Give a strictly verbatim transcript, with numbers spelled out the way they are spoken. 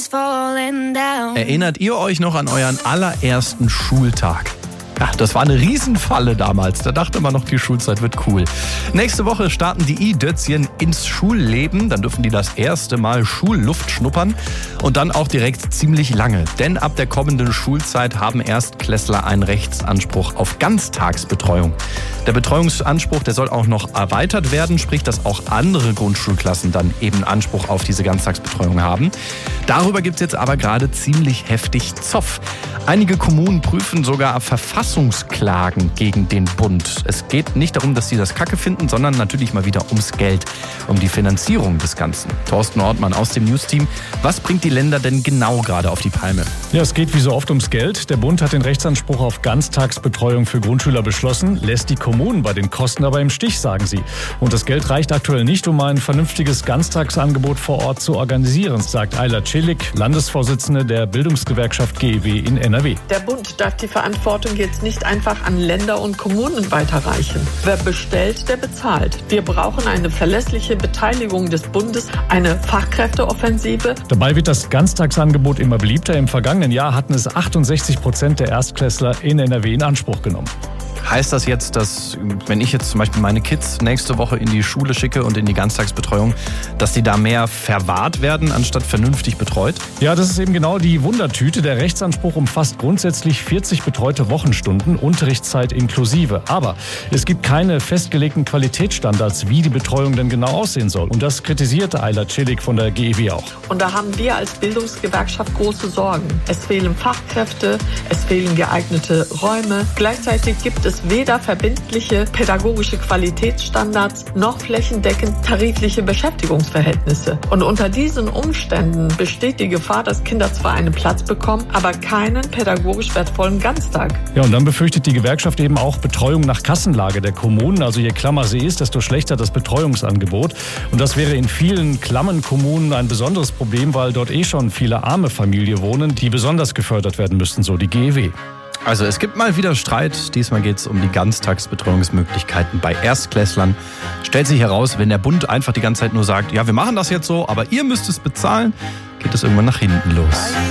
is falling down. Erinnert ihr euch noch an euren allerersten Schultag? Ja, das war eine Riesenfalle damals. Da dachte man noch, die Schulzeit wird cool. Nächste Woche starten die I-Dötzchen ins Schulleben. Dann dürfen die das erste Mal Schulluft schnuppern. Und dann auch direkt ziemlich lange. Denn ab der kommenden Schulzeit haben Erstklässler einen Rechtsanspruch auf Ganztagsbetreuung. Der Betreuungsanspruch, der soll auch noch erweitert werden. Sprich, dass auch andere Grundschulklassen dann eben Anspruch auf diese Ganztagsbetreuung haben. Darüber gibt es jetzt aber gerade ziemlich heftig Zoff. Einige Kommunen prüfen sogar Verfassungsklagen gegen den Bund. Es geht nicht darum, dass sie das Kacke finden, sondern natürlich mal wieder ums Geld, um die Finanzierung des Ganzen. Thorsten Ortmann aus dem News-Team. Was bringt die Länder denn genau gerade auf die Palme? Ja, es geht wie so oft ums Geld. Der Bund hat den Rechtsanspruch auf Ganztagsbetreuung für Grundschüler beschlossen, lässt die Kommunen bei den Kosten aber im Stich, sagen sie. Und das Geld reicht aktuell nicht, um ein vernünftiges Ganztagsangebot vor Ort zu organisieren, sagt Ayla Celik, Landesvorsitzende der Bildungsgewerkschaft G E W in N R W. Der Bund darf die Verantwortung jetzt nicht einfach an Länder und Kommunen weiterreichen. Wer bestellt, der bezahlt. Wir brauchen eine verlässliche Beteiligung des Bundes, eine Fachkräfteoffensive. Dabei wird das Ganztagsangebot immer beliebter. Im vergangenen Jahr hatten es achtundsechzig Prozent der Erstklässler in N R W in Anspruch genommen. Heißt das jetzt, dass, wenn ich jetzt zum Beispiel meine Kids nächste Woche in die Schule schicke und in die Ganztagsbetreuung, dass die da mehr verwahrt werden, anstatt vernünftig betreut? Ja, das ist eben genau die Wundertüte. Der Rechtsanspruch umfasst grundsätzlich vierzig betreute Wochenstunden, Unterrichtszeit inklusive. Aber es gibt keine festgelegten Qualitätsstandards, wie die Betreuung denn genau aussehen soll. Und das kritisierte Ayla Celik von der G E W auch. Und da haben wir als Bildungsgewerkschaft große Sorgen. Es fehlen Fachkräfte, es fehlen geeignete Räume. Gleichzeitig gibt es weder verbindliche pädagogische Qualitätsstandards noch flächendeckend tarifliche Beschäftigungsverhältnisse. Und unter diesen Umständen besteht die Gefahr, dass Kinder zwar einen Platz bekommen, aber keinen pädagogisch wertvollen Ganztag. Ja, und dann befürchtet die Gewerkschaft eben auch Betreuung nach Kassenlage der Kommunen. Also je klammer sie ist, desto schlechter das Betreuungsangebot. Und das wäre in vielen klammen Kommunen ein besonderes Problem, weil dort eh schon viele arme Familien wohnen, die besonders gefördert werden müssten, so die G E W. Also es gibt mal wieder Streit. Diesmal geht es um die Ganztagsbetreuungsmöglichkeiten bei Erstklässlern. Stellt sich heraus, wenn der Bund einfach die ganze Zeit nur sagt, ja, wir machen das jetzt so, aber ihr müsst es bezahlen, geht es irgendwann nach hinten los.